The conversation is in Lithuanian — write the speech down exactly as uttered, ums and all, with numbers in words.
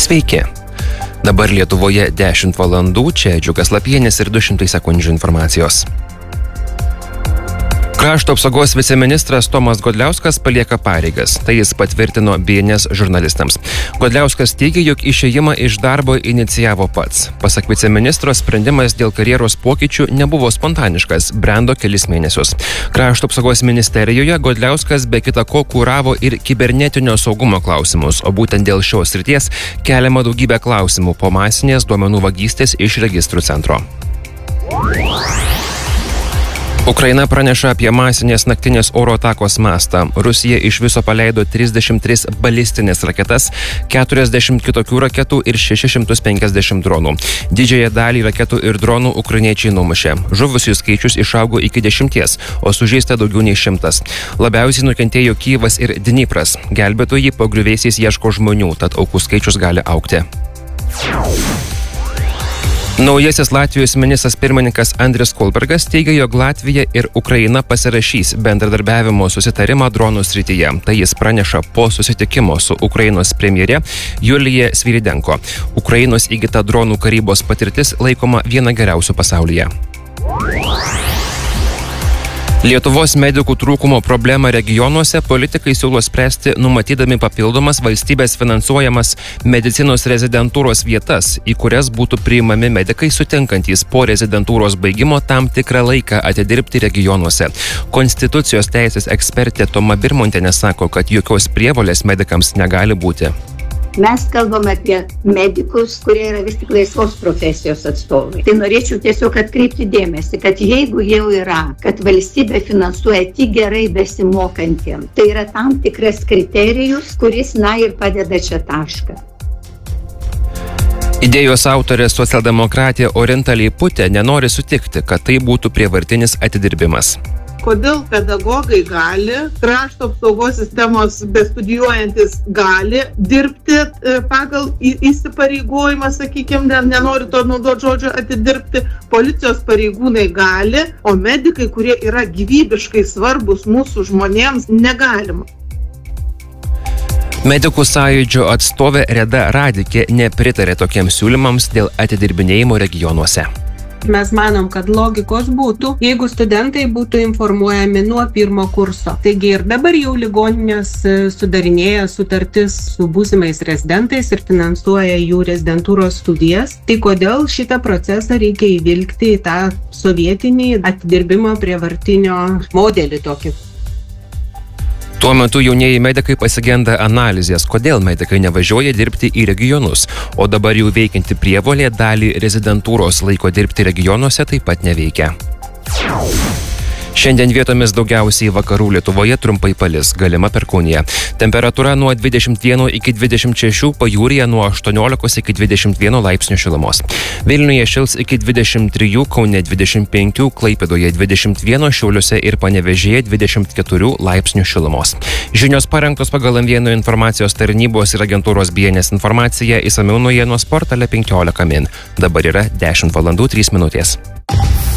Sveiki. Dabar Lietuvoje dešimt valandų, čia Džiugas Lapienis ir du šimtai sekundžių informacijos. Krašto apsaugos viceministras Tomas Godliauskas palieka pareigas. Tai jis patvirtino B N S žurnalistams. Godliauskas teigia, jog išėjimą iš darbo inicijavo pats. Pasak viceministro, sprendimas dėl karjeros pokyčių nebuvo spontaniškas, brendo kelis mėnesius. Krašto apsaugos ministerijoje Godliauskas be kita ko kuravo ir kibernetinio saugumo klausimus, o būtent dėl šios srities keliama daugybė klausimų po masinės duomenų vagystės iš registrų centro. Ukraina praneša apie masinės naktinės oro atakos mastą. Rusija iš viso paleido trisdešimt tris balistinės raketas, keturiasdešimt kitokių raketų ir šešis šimtus penkiasdešimt dronų. Didžiąją dalį raketų ir dronų ukrainiečiai numušė. Žuvusių skaičius išaugo iki dešimties, o sužeista daugiau nei šimtas. Labiausiai nukentėjo Kyjivas ir Dnipras. Gelbėtojai po griuvėsiais ieško žmonių, tad aukų skaičius gali augti. Naujasis Latvijos ministras pirmininkas Andris Kulbergas teigia, jog Latvija ir Ukraina pasirašys bendradarbiavimo susitarimą dronų srityje. Tai jis praneša po susitikimo su Ukrainos premjere Julija Sviridenko. Ukrainos įgyta dronų karybos patirtis laikoma viena geriausių pasaulyje. Lietuvos medikų trūkumo problemą regionuose politikai siūlo spręsti numatydami papildomas valstybės finansuojamas medicinos rezidentūros vietas, į kurias būtų priimami medikai sutinkantys po rezidentūros baigimo tam tikrą laiką atidirbti regionuose. Konstitucijos teisės ekspertė Toma Birmontienė sako, kad jokios prievolės medikams negali būti. Mes kalbame apie medikus, kurie yra vis tik laisvos profesijos atstovai. Tai norėčiau tiesiog atkreipti dėmesį, kad jeigu jau yra, kad valstybė finansuoja tik gerai besimokantiems, tai yra tam tikras kriterijus, kuris, na, ir padeda čia tašką. Idėjos autorė socialdemokratė Orinta Leiputė nenori sutikti, kad tai būtų prievartinis atidirbimas. Kodėl pedagogai gali, krašto apsaugos sistemos bestudijuojantis gali dirbti pagal įsipareigojimą, sakykime, nenori to naudoti žodžio atidirbti, policijos pareigūnai gali, o medikai, kurie yra gyvybiškai svarbus mūsų žmonėms, negalima. Medikų sąjūdžio atstovė Reda Radikė nepritarė tokiems siūlymams dėl atidirbinėjimo regionuose. Mes manom, kad logikos būtų, jeigu studentai būtų informuojami nuo pirmo kurso. Taigi ir dabar jau ligoninės sudarinėja sutartis su būsimais rezidentais ir finansuoja jų rezidentūros studijas. Tai kodėl šitą procesą reikia įvilkti į tą sovietinį atidirbimo prievartinio modelį tokį? Tuo metu jaunieji medikai pasigenda analizės, kodėl medikai nevažiuoja dirbti į regionus, o dabar jau veikianti prievolė dalį rezidentūros laiko dirbti regionuose taip pat neveikia. Šiandien vietomis daugiausiai vakarų Lietuvoje trumpai palis, galima perkūnija. Temperatūra nuo dvidešimt vieno iki dvidešimt šešių, pajūryje nuo aštuoniolikos iki dvidešimt vieno laipsnių šilumos. Vilniuje šils iki dvidešimt trijų, Kaune dvidešimt penkių, Klaipėdoje dvidešimt vieno, Šiauliuose ir Panevėžyje dvidešimt keturių laipsnių šilumos. Žinios parengtos pagal M vieno informacijos tarnybos ir agentūros B N S informaciją, išsamiau naujienų portale penkiolika min. Dabar yra dešimt valandų trys minutės.